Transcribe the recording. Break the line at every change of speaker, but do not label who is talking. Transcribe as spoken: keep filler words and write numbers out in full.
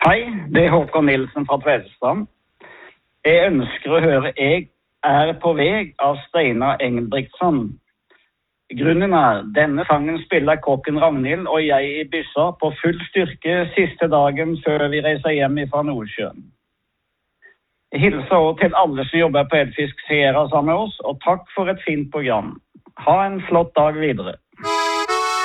Hei, det er Håkon Nilsen fra Tvedestrand. Jeg ønsker å høre «Jeg er på vei» av Steinar Engelbrektsson. Grunnen er, denne sangen spiller kokken Ragnhild og jeg i Byssa på full styrke siste dagen før vi reiser hjem fra Nordsjøen. Jeg hilser også til alle som jobber på Eldfisk Sierra sammen med oss, og takk for et fint program. Ha en flott dag videre.